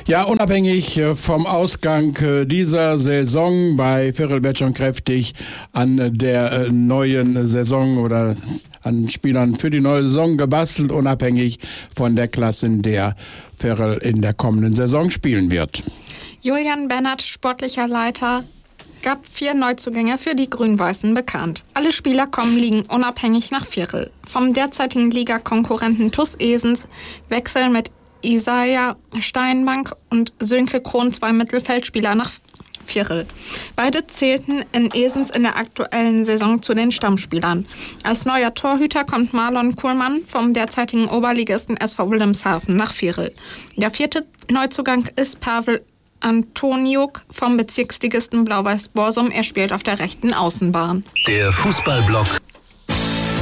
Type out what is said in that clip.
Ja, unabhängig vom Ausgang dieser Saison bei Virel wird schon kräftig an der neuen Saison oder an Spielern für die neue Saison gebastelt, unabhängig von der Klasse, in der Virel in der kommenden Saison spielen wird. Julian Bennert, sportlicher Leiter, gab 4 Neuzugänge für die Grün-Weißen bekannt. Alle Spieler liegen unabhängig nach Virel. Vom derzeitigen Ligakonkurrenten TuS Esens wechseln mit Isaiah Steinbank und Sönke Krohn 2 Mittelfeldspieler nach Virel. Beide zählten in Esens in der aktuellen Saison zu den Stammspielern. Als neuer Torhüter kommt Marlon Kuhlmann vom derzeitigen Oberligisten SV Wilhelmshaven nach Virel. Der 4. Neuzugang ist Pavel Antoniuk vom Bezirksligisten Blau-Weiß Borsum. Er spielt auf der rechten Außenbahn. Der Fußballblock